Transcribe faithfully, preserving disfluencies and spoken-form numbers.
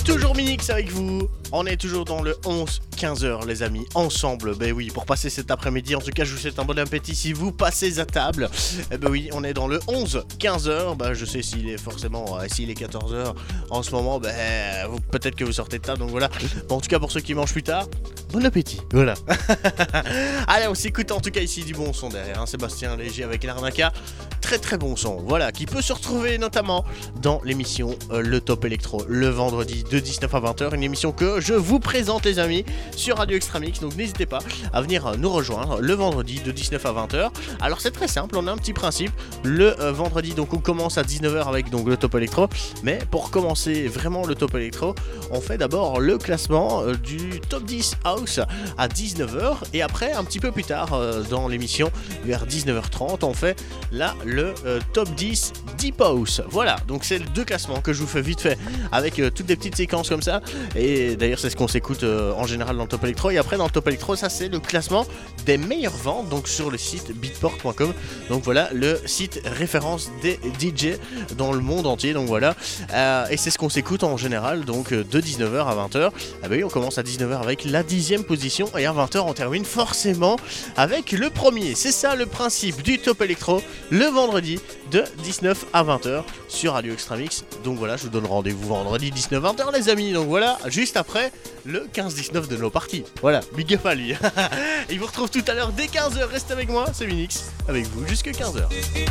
Toujours Minix avec vous. On est toujours dans le onze quinze heures les amis, ensemble, ben oui, pour passer cet après-midi. En tout cas je vous souhaite un bon appétit si vous passez à table. Eh ben oui, on est dans le onze quinze heures. Ben je sais s'il est forcément, euh, s'il est quatorze heures en ce moment, ben vous- peut-être que vous sortez de table, donc voilà. Bon, en tout cas pour ceux qui mangent plus tard, bon appétit, voilà. Allez, on s'écoute en tout cas ici du bon son derrière, hein. Sébastien Léger avec l'Arnaca. Très très bon son, voilà, qui peut se retrouver notamment dans l'émission euh, Le Top Electro, le vendredi de dix-neuf à vingt heures, une émission que je vous présente les amis sur Radio Extramix, donc n'hésitez pas à venir euh, nous rejoindre le vendredi de dix-neuf à vingt heures. Alors c'est très simple, on a un petit principe, le euh, vendredi donc on commence à dix-neuf heures avec donc le Top Electro, mais pour commencer vraiment le Top Electro, on fait d'abord le classement euh, du Top dix House à dix-neuf heures, et après un petit peu plus tard euh, dans l'émission vers dix-neuf heures trente on fait là le euh, Top dix Deep House. Voilà, donc c'est les deux classements que je vous fais vite fait avec euh, toutes des petites séquences comme ça, et d'ailleurs c'est ce qu'on s'écoute euh, en général dans le Top Electro. Et après dans le Top Electro, ça c'est le classement des meilleures ventes donc sur le site beatport point com, donc voilà le site référence des D J dans le monde entier, donc voilà. Euh, et c'est ce qu'on s'écoute en général donc euh, de dix-neuf heures à vingt heures. Ah bah oui, on commence à dix-neuf heures avec la dixième position, et à vingt heures on termine forcément avec le premier. C'est ça le principe du Top Electro, le vendredi de dix-neuf à vingt heures sur Radio Extramix. Donc voilà, je vous donne rendez-vous vendredi dix-neuf à vingt heures les amis. Donc voilà, juste après le quinze dix-neuf de nos parties. Voilà, big up à lui. Il vous retrouve tout à l'heure dès quinze heures. Restez avec moi, c'est Minix avec vous jusqu'à quinze heures.